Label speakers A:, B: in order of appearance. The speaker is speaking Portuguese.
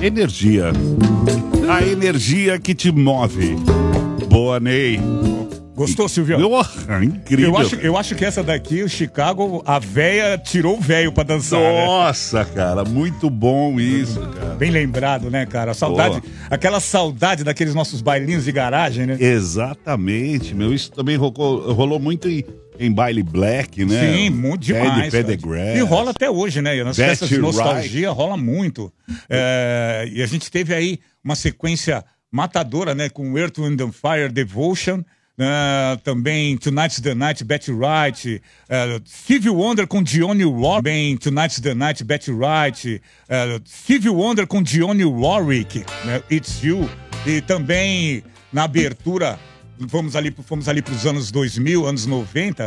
A: Energia. A energia que te move. Boa, Ney.
B: Gostou, Silvio?
A: Incrível.
B: Eu acho que essa daqui, o Chicago, a véia tirou o véio pra dançar.
A: Nossa, cara, muito bom isso, cara.
B: Bem lembrado, né, cara? Saudade, aquela saudade daqueles nossos bailinhos de garagem, né?
A: Exatamente, meu. Isso também rolou muito em baile black, né?
B: Sim, muito demais. E rola até hoje, né? Nas festas de nostalgia rola muito. E a gente teve aí uma sequência matadora, né? Com Earth, Wind and Fire, Devotion. Também Tonight's the Night, Betty Wright, Stevie Wonder com Dionne Warwick, também Tonight's the Night, Betty Wright, Stevie Wonder com Dionne Warwick, né? It's You, e também na abertura fomos ali para os anos 2000, anos 90,